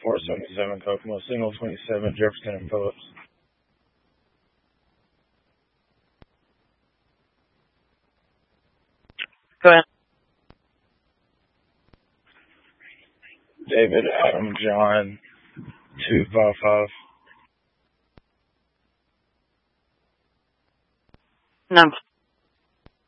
477 Kokomo, single 27, Jefferson and Phillips. Go ahead. David, Adam, John, 255. No.